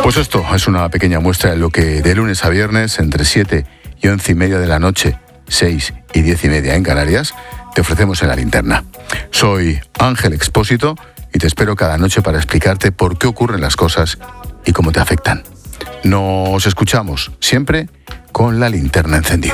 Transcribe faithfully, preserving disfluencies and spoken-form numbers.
Pues esto es una pequeña muestra de lo que de lunes a viernes, entre siete y once y media de la noche, seis y diez y media en Canarias, te ofrecemos en La Linterna. Soy Ángel Expósito y te espero cada noche para explicarte por qué ocurren las cosas y cómo te afectan. Nos escuchamos siempre con la linterna encendida.